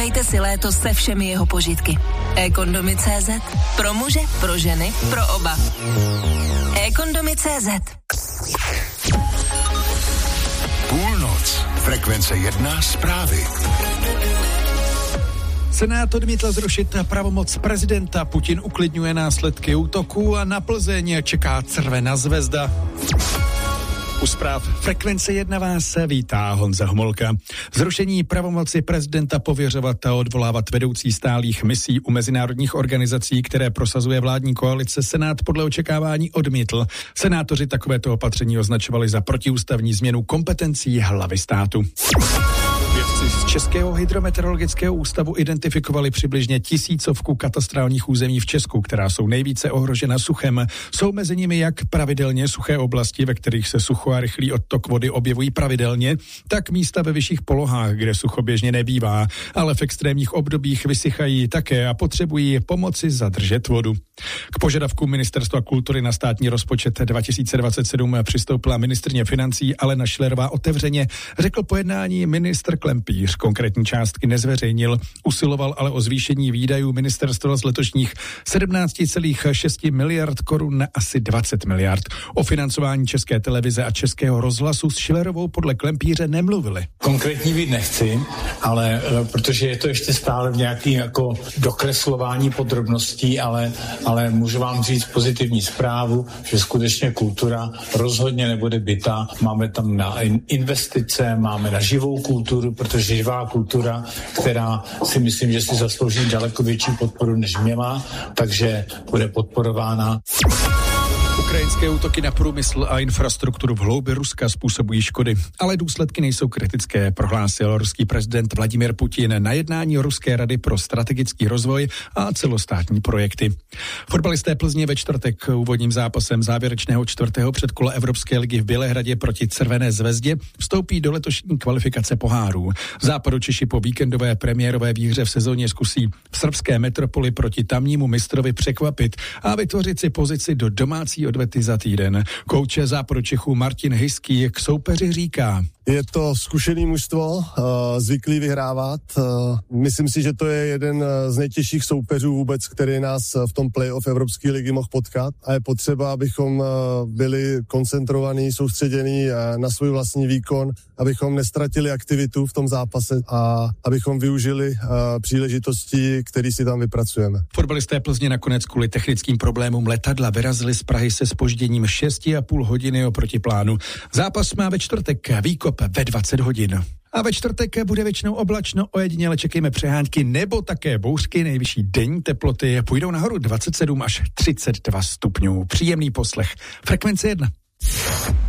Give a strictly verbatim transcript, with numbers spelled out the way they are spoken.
Dejte si léto se všemi jeho požitky. ekondomy tečka cé zet. Pro muže, pro ženy, pro oba. ekondomy tečka cé zet. Půlnoc. Frekvence jedna zprávy. Senát odmítl zrušit pravomoc prezidenta. Putin uklidňuje následky útoku a na Plzeň čeká červená zvezda. U zpráv Frekvence jedna vás vítá Honza Homolka. Zrušení pravomoci prezidenta pověřovat a odvolávat vedoucí stálých misí u mezinárodních organizací, které prosazuje vládní koalice, Senát podle očekávání odmítl. Senátoři takovéto opatření označovali za protiústavní změnu kompetencí hlavy státu. Vědci z Českého hydrometeorologického ústavu identifikovali přibližně tisícovku katastrálních území v Česku, která jsou nejvíce ohrožena suchem. Jsou mezi nimi jak pravidelně suché oblasti, ve kterých se sucho a rychlý odtok vody objevují pravidelně, tak místa ve vyšších polohách, kde sucho běžně nebývá, ale v extrémních obdobích vysychají také a potřebují pomoci zadržet vodu. K požadavku Ministerstva kultury na státní rozpočet dva tisíce dvacet sedm přistoupila ministryně financí Alena Schillerová otevřeně. Řekl po jednání ministr Klempíř. Konkrétní částky nezveřejnil, usiloval ale o zvýšení výdajů ministerstva z letošních sedmnáct celá šest miliard korun na asi dvacet miliard. O financování České televize a Českého rozhlasu s Schillerovou podle Klempíře nemluvili. Konkrétní být nechci, ale protože je to ještě stále v nějaký jako dokreslování podrobností, ale, ale můžu vám říct pozitivní zprávu, že skutečně kultura rozhodně nebude bita. Máme tam na investice, máme na živou kulturu, protože živá kultura, která si myslím, že si zaslouží daleko větší podporu, než měla, takže bude podporována. Ukrajinské útoky na průmysl a infrastrukturu v hloubi Ruska způsobují škody, ale důsledky nejsou kritické, prohlásil ruský prezident Vladimir Putin na jednání Ruské rady pro strategický rozvoj a celostátní projekty. Fotbalisté Plzně ve čtvrtek úvodním zápasem závěrečného čtvrtého předkola Evropské ligy v Bělehradě proti Červené zvezdě vstoupí do letošní kvalifikace pohárů. Západočeši po víkendové premiérové výhře v sezóně zkusí v srbské metropoli proti tamnímu mistrovi překvapit a vytvořit si pozici do domácí odvety za týden. Kouče Západočechů Martin Hyský k soupeři říká: Je to zkušený mužstvo, zvyklý vyhrávat. Myslím si, že to je jeden z nejtěžších soupeřů vůbec, který nás v tom playoff Evropské ligy mohl potkat. A je potřeba, abychom byli koncentrovaní, soustředění na svůj vlastní výkon, abychom nestratili aktivitu v tom zápase a abychom využili příležitosti, které si tam vypracujeme. Fotbalisté Plzně nakonec kvůli technickým problémům letadla vyrazili z Prahy se zpožděním šest a půl hodiny oproti plánu. Zápas má ve čtvrtek výkop ve dvacet hodin. A ve čtvrtek bude většinou oblačno, ojediněle čekejme přehánky nebo také bouřky. Nejvyšší denní teploty půjdou nahoru dvacet sedm až třicet dva stupňů. Příjemný poslech. Frekvence jedna.